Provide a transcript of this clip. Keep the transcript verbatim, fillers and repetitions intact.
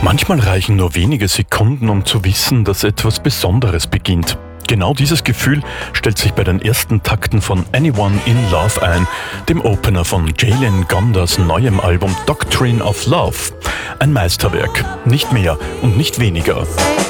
Manchmal reichen nur wenige Sekunden, um zu wissen, dass etwas Besonderes beginnt. Genau dieses Gefühl stellt sich bei den ersten Takten von Anyone in Love ein, dem Opener von Jalen Gondas neuem Album Doctrine of Love. Ein Meisterwerk, nicht mehr und nicht weniger.